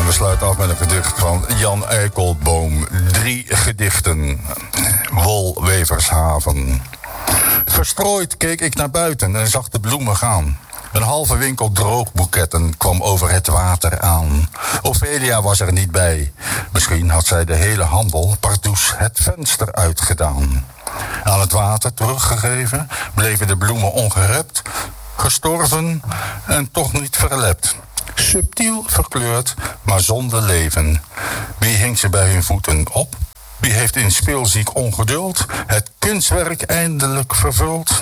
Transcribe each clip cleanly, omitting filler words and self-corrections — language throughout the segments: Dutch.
we sluiten af met een gedicht van Jan Eikelboom. 3 gedichten. Wolwevershaven. Verstrooid keek ik naar buiten en zag de bloemen gaan. Een halve winkel droogboeketten kwam over het water aan. Ophelia was er niet bij. Misschien had zij de hele handel pardoes het venster uitgedaan. Aan het water teruggegeven bleven de bloemen ongerept, gestorven en toch niet verlept. Subtiel verkleurd, maar zonder leven. Wie hing ze bij hun voeten op? Wie heeft in speelziek ongeduld het kunstwerk eindelijk vervuld?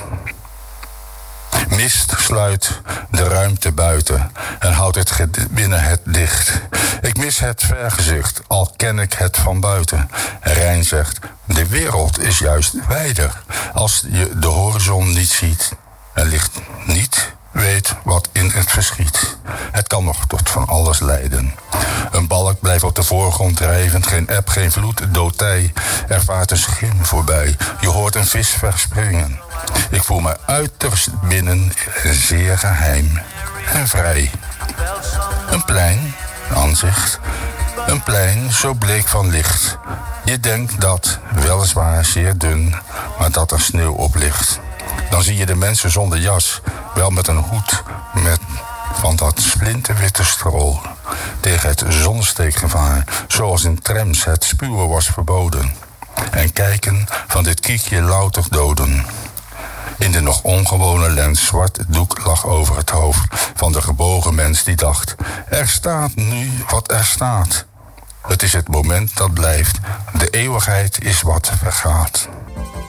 Mist sluit de ruimte buiten en houdt het binnen het dicht. Ik mis het vergezicht, al ken ik het van buiten. Rijn zegt, de wereld is juist wijder als je de horizon niet ziet. En licht niet weet wat in het verschiet. Het kan nog tot van alles leiden. Een balk blijft op de voorgrond drijvend. Geen eb, geen vloed, doodtij. Er vaart een schim voorbij. Je hoort een vis verspringen. Ik voel me uiterst binnen, zeer geheim en vrij. Een plein, aanzicht. Een plein zo bleek van licht. Je denkt dat, weliswaar zeer dun, maar dat er sneeuw op ligt. Dan zie je de mensen zonder jas, wel met een hoed van dat splinterwitte stro. Tegen het zonnesteekgevaar, zoals in trams het spuwen was verboden. En kijken van dit kiekje louter doden. In de nog ongewone lens zwart doek lag over het hoofd van de gebogen mens die dacht, er staat nu wat er staat. Het is het moment dat blijft, de eeuwigheid is wat vergaat.